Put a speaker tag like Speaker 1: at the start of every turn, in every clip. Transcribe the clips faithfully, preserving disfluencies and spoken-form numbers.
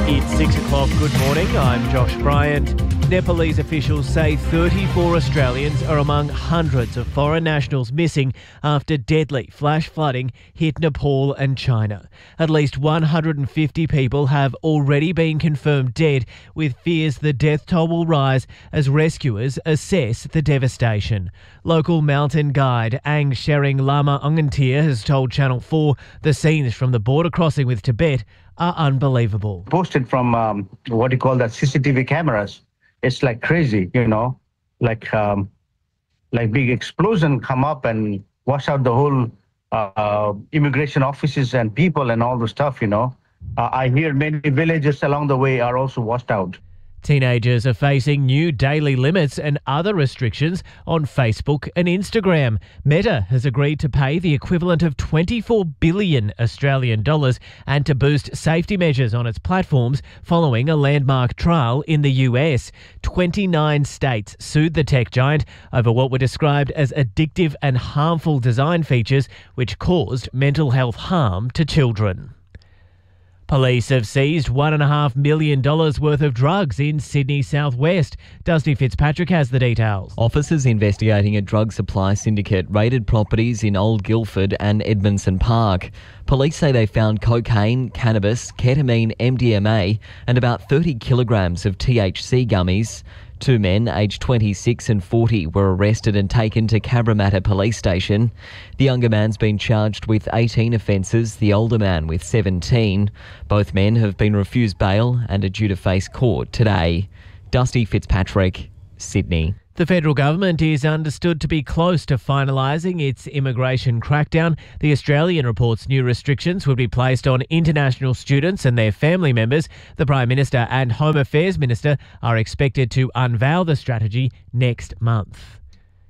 Speaker 1: It's six o'clock. Good morning. I'm Josh Bryant. Nepalese officials say thirty-four Australians are among hundreds of foreign nationals missing after deadly flash flooding hit Nepal and China. At least one hundred fifty people have already been confirmed dead, with fears the death toll will rise as rescuers assess the devastation. Local mountain guide Ang Shering Lama Ungantir has told Channel four the scenes from the border crossing with Tibet are unbelievable.
Speaker 2: Posted from um, what you call that C C T V cameras. It's like crazy, you know, like um, like big explosion come up and wash out the whole uh, immigration offices and people and all the stuff, you know. Uh, I hear many villages along the way are also washed out.
Speaker 1: Teenagers are facing new daily limits and other restrictions on Facebook and Instagram. Meta has agreed to pay the equivalent of twenty-four billion Australian dollars and to boost safety measures on its platforms following a landmark trial in the U S. twenty-nine states sued the tech giant over what were described as addictive and harmful design features which caused mental health harm to children. Police have seized one point five million dollars worth of drugs in Sydney southwest. Dusty Fitzpatrick has the details.
Speaker 3: Officers investigating a drug supply syndicate raided properties in Old Guildford and Edmondson Park. Police say they found cocaine, cannabis, ketamine, M D M A and about thirty kilograms of T H C gummies. Two men, aged twenty-six and forty, were arrested and taken to Cabramatta Police Station. The younger man's been charged with eighteen offences, the older man with seventeen. Both men have been refused bail and are due to face court today. Dusty Fitzpatrick, Sydney.
Speaker 1: The federal government is understood to be close to finalising its immigration crackdown. The Australian reports new restrictions will be placed on international students and their family members. The Prime Minister and Home Affairs Minister are expected to unveil the strategy next month.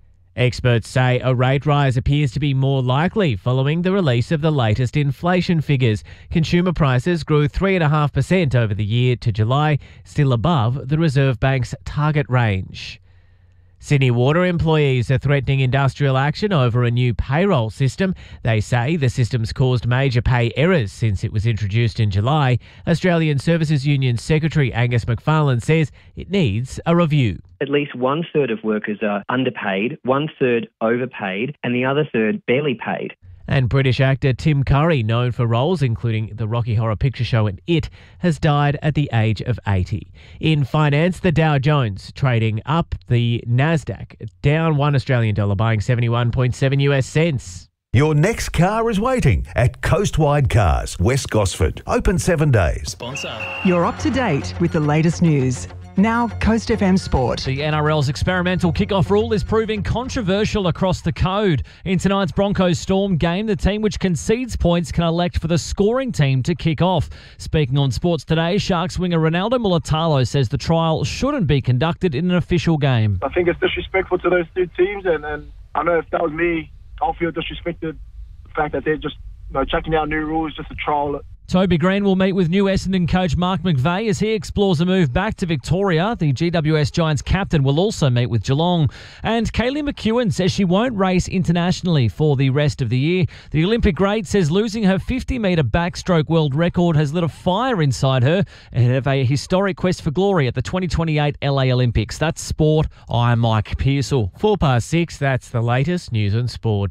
Speaker 1: Experts say a rate rise appears to be more likely following the release of the latest inflation figures. Consumer prices grew three point five percent over the year to July, still above the Reserve Bank's target range. Sydney Water employees are threatening industrial action over a new payroll system. They say the system's caused major pay errors since it was introduced in July. Australian Services Union Secretary Angus McFarlane says it needs a review.
Speaker 4: At least one third of workers are underpaid, one third overpaid, and the other third barely paid.
Speaker 1: And British actor Tim Curry, known for roles including the Rocky Horror Picture Show and It, has died at the age of eighty. In finance, the Dow Jones trading up, the Nasdaq down one Australian dollar, buying seventy-one point seven US cents.
Speaker 5: Your next car is waiting at Coastwide Cars, West Gosford. Open seven days.
Speaker 6: Sponsor.
Speaker 7: You're up to date with the latest news. Now, Coast F M Sport.
Speaker 6: The N R L's experimental kickoff rule is proving controversial across the code. In tonight's Broncos Storm game, the team which concedes points can elect for the scoring team to kick off. Speaking on Sports Today, Sharks winger Ronaldo Mulatalo says the trial shouldn't be conducted in an official game.
Speaker 8: I think it's disrespectful to those two teams, and, and I know if that was me, I'll feel disrespected. The fact that they're just you know, checking out new rules just to trial it.
Speaker 6: Toby Green will meet with new Essendon coach Mark McVeigh as he explores a move back to Victoria. The G W S Giants captain will also meet with Geelong. And Kaylee McEwen says she won't race internationally for the rest of the year. The Olympic great says losing her fifty metre backstroke world record has lit a fire inside her ahead of a historic quest for glory at the twenty twenty-eight L A Olympics. That's sport. I'm Mike Pearsall.
Speaker 1: Four past six, that's the latest news on sport.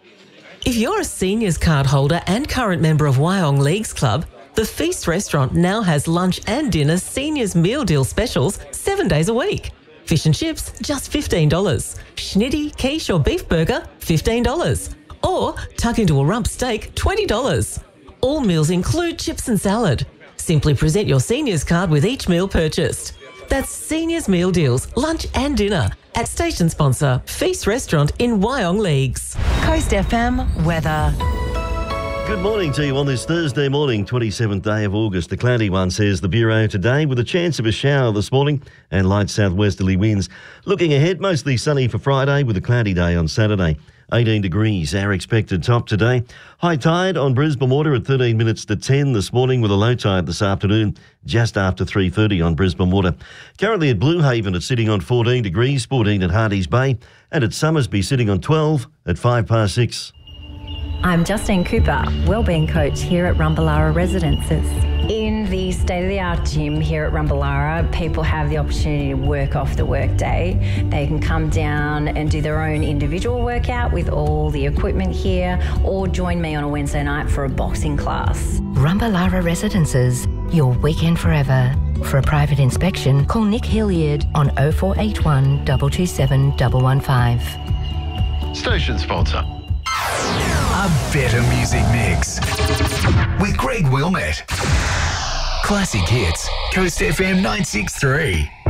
Speaker 9: If you're a seniors card holder and current member of Wyong Leagues Club, the Feast restaurant now has lunch and dinner seniors meal deal specials seven days a week. Fish and chips, just fifteen dollars. Schnitty, quiche or beef burger, fifteen dollars. Or tuck into a rump steak, twenty dollars. All meals include chips and salad. Simply present your seniors card with each meal purchased. That's Seniors Meal Deals, lunch and dinner at station sponsor Feast Restaurant in Wyong Leagues.
Speaker 7: Coast F M weather.
Speaker 10: Good morning to you on this Thursday morning, twenty-seventh day of August. The cloudy one, says the Bureau today, with a chance of a shower this morning and light southwesterly winds. Looking ahead, mostly sunny for Friday with a cloudy day on Saturday. eighteen degrees, our expected top today. High tide on Brisbane Water at thirteen minutes to ten this morning, with a low tide this afternoon just after three thirty on Brisbane Water. Currently at Blue Haven, it's sitting on fourteen degrees, fourteen at Hardy's Bay, and at Summersby sitting on twelve at five past six.
Speaker 11: I'm Justine Cooper, Wellbeing Coach here at Rumballara Residences. In the state-of-the-art gym here at Rumbalara, people have the opportunity to work off the workday. They can come down and do their own individual workout with all the equipment here, or join me on a Wednesday night for a boxing class.
Speaker 12: Rumbalara Residences, your weekend forever. For a private inspection, call Nick Hilliard on oh four eight one, two two seven, one one five.
Speaker 13: Station sponsor.
Speaker 14: A better music mix with Greg Wilmette. Classic hits, Coast F M nine six three.